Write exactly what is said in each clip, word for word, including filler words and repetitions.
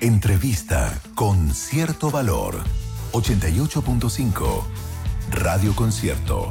Entrevista con cierto valor. ochenta y ocho punto cinco Radio Concierto.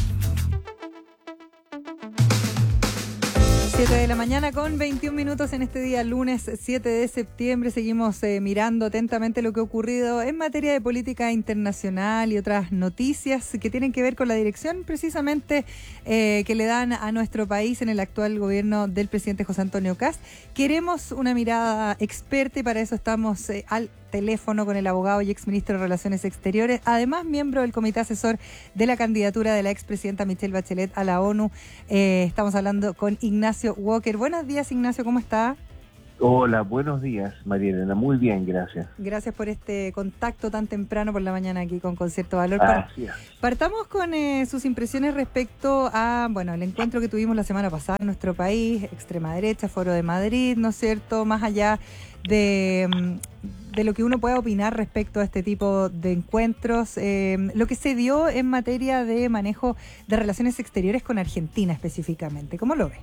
siete de la mañana con veintiún minutos en este día, lunes siete de septiembre. Seguimos eh, mirando atentamente lo que ha ocurrido en materia de política internacional y otras noticias que tienen que ver con la dirección precisamente eh, que le dan a nuestro país en el actual gobierno del presidente José Antonio Kast. Queremos una mirada experta y para eso estamos eh, al teléfono con el abogado y exministro de Relaciones Exteriores, además miembro del comité asesor de la candidatura de la expresidenta Michelle Bachelet a la ONU. Eh, estamos hablando con Ignacio Walker. Buenos días, Ignacio, ¿cómo está? Hola, buenos días, María Elena. Muy bien, gracias. Gracias por este contacto tan temprano por la mañana aquí con Concierto Valor. Gracias. Partamos con eh, sus impresiones respecto a, bueno, el encuentro que tuvimos la semana pasada en nuestro país, extrema derecha, Foro de Madrid, ¿no es cierto? Más allá de, de lo que uno pueda opinar respecto a este tipo de encuentros, eh, lo que se dio en materia de manejo de relaciones exteriores con Argentina específicamente. ¿Cómo lo ve?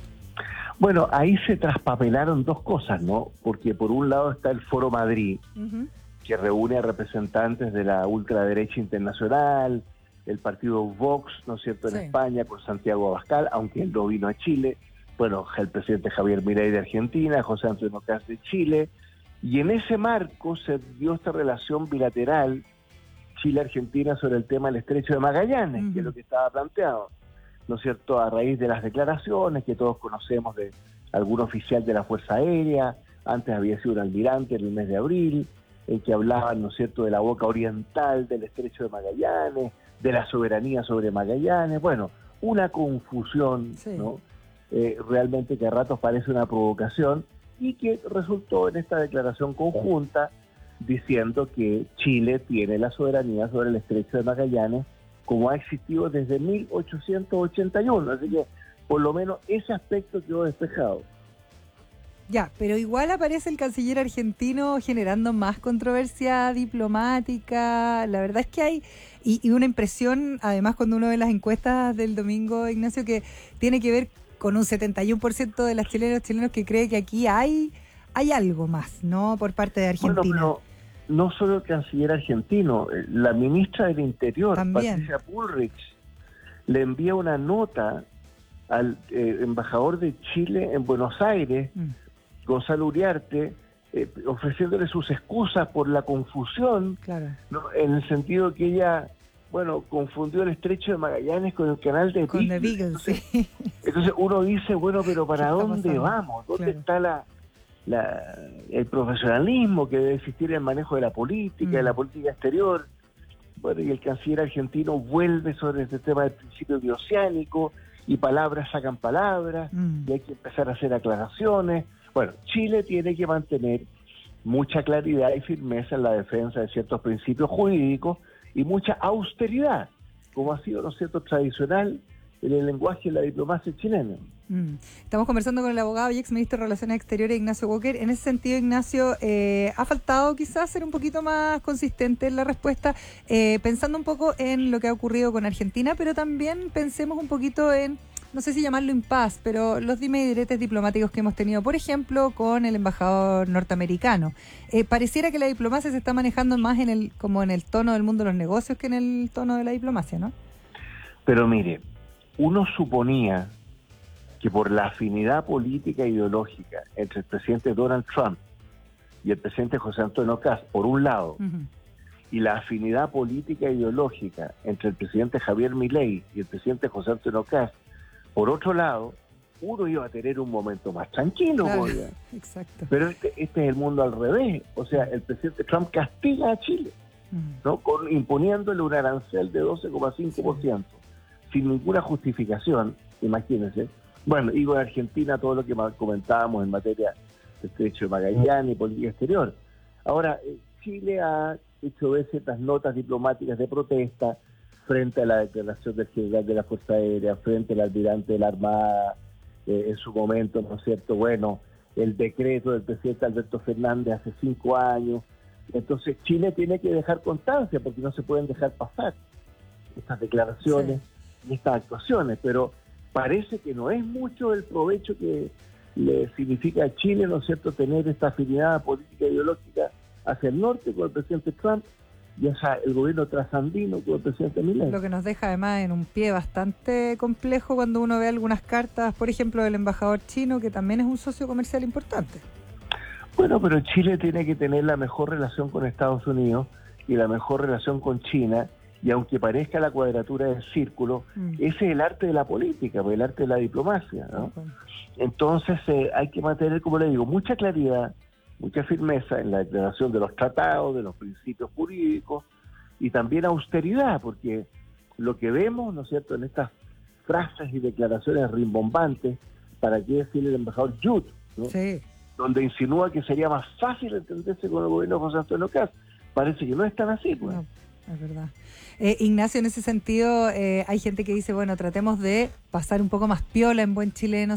Bueno, ahí se traspapelaron dos cosas, ¿no? Porque por un lado está el Foro Madrid, uh-huh. que reúne a representantes de la ultraderecha internacional, el partido Vox, ¿no es cierto?, en sí. España, con Santiago Abascal, aunque él no vino a Chile, bueno, el presidente Javier Milei de Argentina, José Antonio Kast de Chile, y en ese marco se dio esta relación bilateral Chile-Argentina sobre el tema del Estrecho de Magallanes, uh-huh. que es lo que estaba planteado, ¿no es cierto?, a raíz de las declaraciones que todos conocemos de algún oficial de la Fuerza Aérea, antes había sido un almirante en el mes de abril, en que hablaban, ¿no es cierto?, de la boca oriental del Estrecho de Magallanes, de la soberanía sobre Magallanes, bueno, una confusión, sí. ¿no?, eh, realmente que a ratos parece una provocación, y que resultó en esta declaración conjunta diciendo que Chile tiene la soberanía sobre el Estrecho de Magallanes, como ha existido desde mil ochocientos ochenta y uno, así que por lo menos ese aspecto quedó despejado. Ya, pero igual aparece el canciller argentino generando más controversia diplomática. La verdad es que hay, y, y una impresión, además cuando uno ve las encuestas del domingo, Ignacio, que tiene que ver con un setenta y uno por ciento de las chilenas chilenos que cree que aquí hay, hay algo más, ¿no?, por parte de Argentina. Bueno, pero no solo el canciller argentino, la ministra del Interior, también. Patricia Bullrich, le envía una nota al eh, embajador de Chile en Buenos Aires, mm. Gonzalo Uriarte, eh, ofreciéndole sus excusas por la confusión, claro. ¿no?, en el sentido que ella, bueno, confundió el Estrecho de Magallanes con el canal de Con Beagle. The Beagle, entonces, sí. entonces uno dice, bueno, pero ¿para dónde pasando? vamos? ¿Dónde claro. está la... La, el profesionalismo que debe existir en el manejo de la política, mm. de la política exterior? Bueno, y el canciller argentino vuelve sobre este tema del principio bioceánico, y palabras sacan palabras, mm. y hay que empezar a hacer aclaraciones. Bueno, Chile tiene que mantener mucha claridad y firmeza en la defensa de ciertos principios jurídicos y mucha austeridad, como ha sido, ¿no es cierto?, tradicional en el lenguaje de la diplomacia chilena. Mm. Estamos conversando con el abogado y exministro de Relaciones Exteriores, Ignacio Walker. En ese sentido, Ignacio, eh, ha faltado quizás ser un poquito más consistente en la respuesta, eh, pensando un poco en lo que ha ocurrido con Argentina, pero también pensemos un poquito en, no sé si llamarlo impas, pero los dime y diretes diplomáticos que hemos tenido, por ejemplo, con el embajador norteamericano. Eh, pareciera que la diplomacia se está manejando más en el como en el tono del mundo de los negocios que en el tono de la diplomacia, ¿no? Pero mire, uno suponía que por la afinidad política e ideológica entre el presidente Donald Trump y el presidente José Antonio Kast, por un lado, uh-huh. y la afinidad política e ideológica entre el presidente Javier Milei y el presidente José Antonio Kast, por otro lado, uno iba a tener un momento más tranquilo. Claro, exacto. Pero este, este es el mundo al revés. O sea, el presidente Trump castiga a Chile, uh-huh. ¿no?, Con, imponiéndole un arancel de doce coma cinco por ciento, sí. sin ninguna justificación, imagínense. Bueno, y con Argentina todo lo que comentábamos en materia de Estrecho de Magallanes y política exterior. Ahora, Chile ha hecho ver ciertas notas diplomáticas de protesta frente a la declaración del general de la Fuerza Aérea, frente al almirante de la Armada, eh, en su momento, ¿no es cierto? Bueno, el decreto del presidente Alberto Fernández hace cinco años. Entonces, Chile tiene que dejar constancia, porque no se pueden dejar pasar estas declaraciones sí. y estas actuaciones, pero parece que no es mucho el provecho que le significa a Chile, ¿no es cierto?, tener esta afinidad política y ideológica hacia el norte con el presidente Trump y hacia el gobierno trasandino con el presidente Milei. Lo que nos deja además en un pie bastante complejo cuando uno ve algunas cartas, por ejemplo, del embajador chino, que también es un socio comercial importante. Bueno, pero Chile tiene que tener la mejor relación con Estados Unidos y la mejor relación con China, y aunque parezca la cuadratura del círculo, mm. ese es el arte de la política, el arte de la diplomacia, ¿no? Okay. Entonces eh, hay que mantener, como le digo, mucha claridad, mucha firmeza en la declaración de los tratados, de los principios jurídicos, y también austeridad, porque lo que vemos, ¿no es cierto?, en estas frases y declaraciones rimbombantes, para qué decirle el embajador Yud, ¿no? Sí. Donde insinúa que sería más fácil entenderse con el gobierno de José Antonio Kast. Parece que no es tan así, pues. No, es verdad. Eh, Ignacio, en ese sentido, eh, hay gente que dice, bueno, tratemos de pasar un poco más piola en buen chileno,